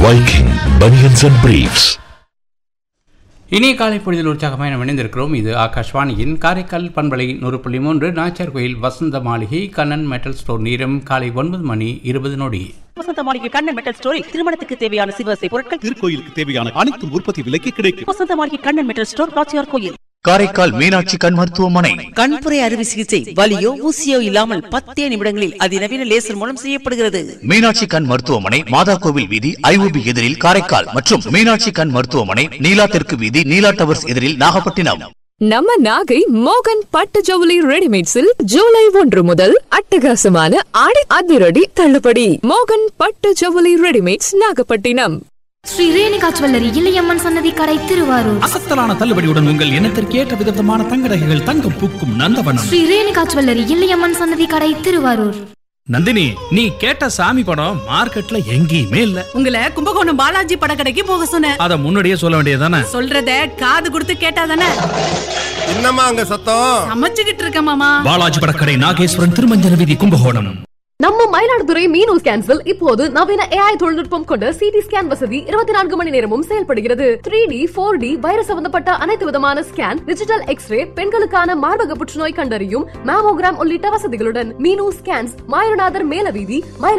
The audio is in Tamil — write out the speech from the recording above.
Viking Bunions and Briefs. இனிய காலை பொழுதில் உற்சாகமாக நாம் இணைந்திருக்கிறோம். இது ஆகாஷ்வாணியின் காரைக்கால் பண்பலை 100.3 நாச்சியார் கோயில் வசந்த மாளிகை கண்ணன் மெட்டல் ஸ்டோர். நேரம் காலை 9:20. வசந்த மாளிகை கண்ணன் மெட்டல் ஸ்டோரில் திருமணத்துக்கு தேவையான சிவசை பொருட்கள், திருக்கோயிலுக்கு தேவையான அனைத்து உற்பத்தி விலைக்கு கிடைக்கும். வசந்த மாளிகை கண்ணன் மெட்டல் ஸ்டோர், நாச்சியார் கோயில். காரைக்கால் மீனாட்சி கண் மருத்துவமனை. கண்புரை அறுவை சிகிச்சை வலியோ ஊசியோ இல்லாமல் 10 நிமிடங்களில் அதிநவீன லேசர் மூலம் செய்யப்படுகிறது. மீனாட்சி கண் மருத்துவமனை, மாதா கோவில் வீதி, ஐஓபி எதிரில் காரைக்கால் மற்றும் மீனாட்சி கண் மருத்துவமனை, நீலா தெற்கு வீதி, நீலா டவர்ஸ் எதிரில் நாகப்பட்டினம். நம்ம நாகை மோகன் பட்டு ஜவுளி ரெடிமேட்ஸில் ஜூலை 1 முதல் அட்டகாசமான ஆடி அதிரடி தள்ளுபடி. மோகன் பட்டு ஜவுளி ரெடிமேட்ஸ், நாகப்பட்டினம். ஸ்ரீ ரேணுகா ஜுவல்லரி, இளையம்மன் சன்னதி கடை, திருவாரூர். அசத்தலான தள்ளுபடியுடன் உங்கள் இனத்திற்கு ஏற்ற விதமான தங்க நகைகள், தங்கம் பூக்கும் நந்தவனம். ஸ்ரீ ரேணுகா ஜுவல்லரி, இளையம்மன் சன்னதி கடை, திருவாரூர். நந்தினி, நீ கேட்ட சாமி படம் மார்க்கெட்ல எங்கேயுமே இல்ல. உங்களை கும்பகோணம் பாலாஜி படக்கடைக்கு போக சொன்னேன். அத முன்னாடியே சொல்ல வேண்டியதானே? சொல்றத காது கொடுத்து கேட்டாதானே. என்னம்மா அங்க சத்தம்? சமைச்சுக்கிட்டு இருக்க மாமா. பாலாஜி படக்கடை, நாகேஸ்வரன், திருமஞ்சன வீதி, கும்பகோணம். நம்ம மயிலாடுதுறை மீனு ஸ்கேன்ஸில் இப்போது நவீன AI தொழில்நுட்பம் கொண்ட சிடி ஸ்கேன் வசதி 24 மணி நேரமும் செயல்படுகிறது. 3D 4D வைரஸ் சம்பந்தப்பட்ட அனைத்து விதமான ஸ்கேன், டிஜிட்டல் எக்ஸ்ரே, பெண்களுக்கான மார்பக புற்றுநோய் கண்டறியும் மேமோகிராம் உள்ளிட்ட வசதிகளுடன் மீனு ஸ்கேன்ஸ், மாயூரநாதர் மேலவீதி, மயிலாடுதுறை.